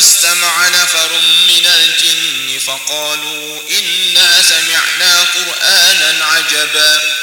استمع نفر من الجن فقالوا إنا سمعنا قرآنا عجبا